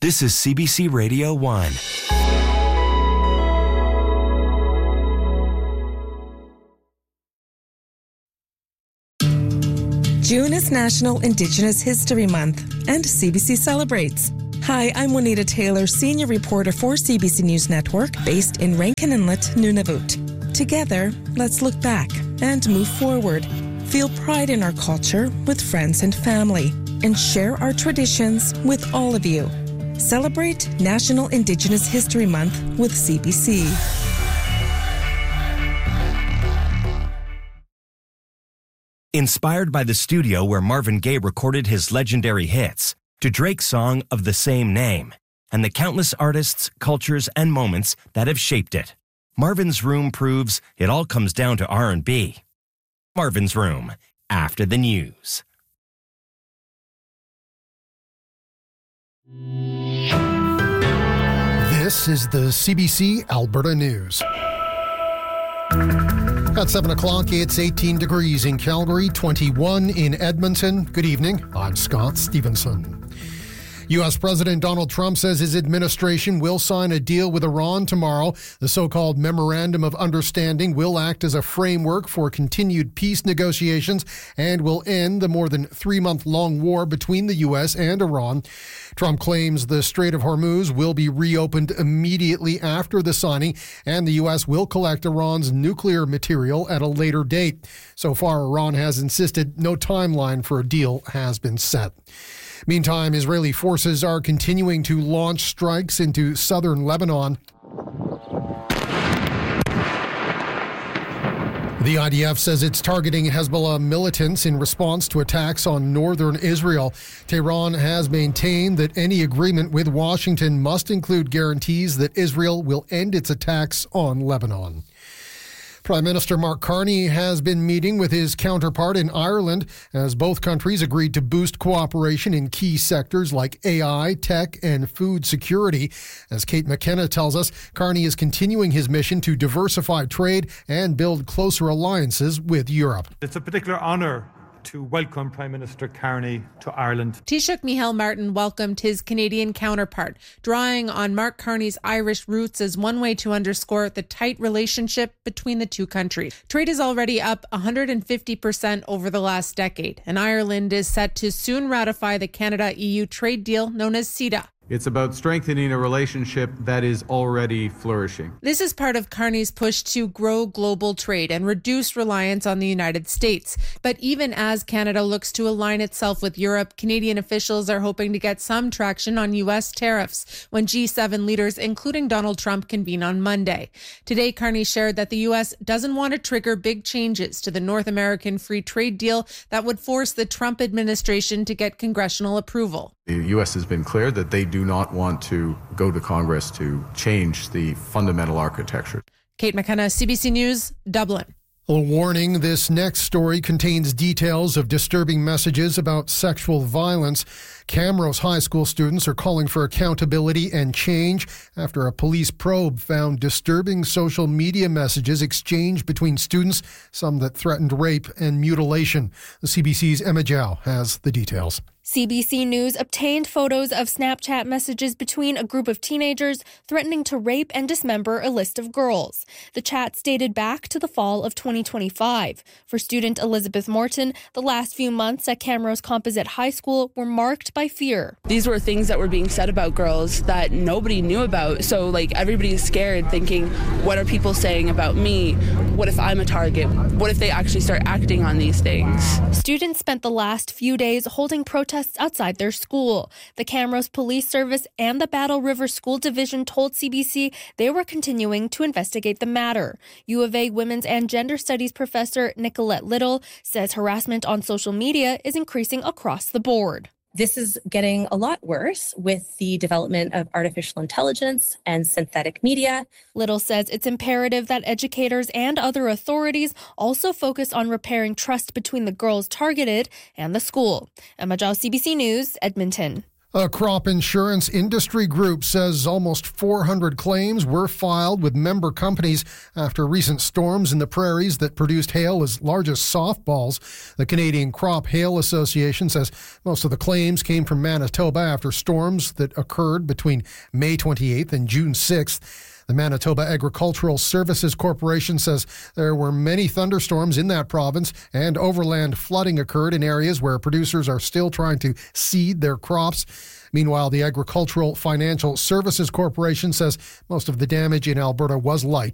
This is CBC Radio 1. June is National Indigenous History Month, and CBC celebrates. Hi, I'm Juanita Taylor, senior reporter for CBC News Network, based in Rankin Inlet, Nunavut. Together, let's look back and move forward. Feel pride in our culture with friends and family, and share our traditions with all of you. Celebrate National Indigenous History Month with CBC. Inspired by the studio where Marvin Gaye recorded his legendary hits, to Drake's song of the same name, and the countless artists, cultures, and moments that have shaped it, Marvin's Room proves it all comes down to R&B. Marvin's Room, after the news. This is the CBC Alberta News. At 7 o'clock, it's 18 degrees in Calgary, 21 in Edmonton. Good evening. I'm Scott Stevenson. U.S. President Donald Trump says his administration will sign a deal with Iran tomorrow. The so-called Memorandum of Understanding will act as a framework for continued peace negotiations and will end the more than 3-month-long war between the U.S. and Iran. Trump claims the Strait of Hormuz will be reopened immediately after the signing, and the U.S. will collect Iran's nuclear material at a later date. So far, Iran has insisted no timeline for a deal has been set. Meantime, Israeli forces are continuing to launch strikes into southern Lebanon. The IDF says it's targeting Hezbollah militants in response to attacks on northern Israel. Tehran has maintained that any agreement with Washington must include guarantees that Israel will end its attacks on Lebanon. Prime Minister Mark Carney has been meeting with his counterpart in Ireland as both countries agreed to boost cooperation in key sectors like AI, tech, and food security. As Kate McKenna tells us, Carney is continuing his mission to diversify trade and build closer alliances with Europe. It's a particular honour to welcome Prime Minister Carney to Ireland. Taoiseach Micheál Martin welcomed his Canadian counterpart, drawing on Mark Carney's Irish roots as one way to underscore the tight relationship between the two countries. Trade is already up 150% over the last decade, and Ireland is set to soon ratify the Canada-EU trade deal known as CETA. It's about strengthening a relationship that is already flourishing. This is part of Carney's push to grow global trade and reduce reliance on the United States. But even as Canada looks to align itself with Europe, Canadian officials are hoping to get some traction on U.S. tariffs when G7 leaders, including Donald Trump, convene on Monday. Today, Carney shared that the U.S. doesn't want to trigger big changes to the North American free trade deal that would force the Trump administration to get congressional approval. The U.S. has been clear that they do not want to go to Congress to change the fundamental architecture. Kate McKenna, CBC News, Dublin. A warning, this next story contains details of disturbing messages about sexual violence. Camrose High School students are calling for accountability and change after a police probe found disturbing social media messages exchanged between students, some that threatened rape and mutilation. The CBC's Emma Zhao has the details. CBC News obtained photos of Snapchat messages between a group of teenagers threatening to rape and dismember a list of girls. The chats dated back to the fall of 2025. For student Elizabeth Morton, the last few months at Camrose Composite High School were marked by fear. These were things that were being said about girls that nobody knew about. So everybody's scared, thinking, what are people saying about me? What if I'm a target? What if they actually start acting on these things? Students spent the last few days holding protests outside their school. The Camrose Police Service and the Battle River School Division told CBC they were continuing to investigate the matter. U of A Women's and Gender Studies professor Nicolette Little says harassment on social media is increasing across the board. This is getting a lot worse with the development of artificial intelligence and synthetic media. Little says it's imperative that educators and other authorities also focus on repairing trust between the girls targeted and the school. Emma Zhao, CBC News, Edmonton. A crop insurance industry group says almost 400 claims were filed with member companies after recent storms in the prairies that produced hail as large as softballs. The Canadian Crop Hail Association says most of the claims came from Manitoba after storms that occurred between May 28th and June 6th. The Manitoba Agricultural Services Corporation says there were many thunderstorms in that province and overland flooding occurred in areas where producers are still trying to seed their crops. Meanwhile, the Agricultural Financial Services Corporation says most of the damage in Alberta was light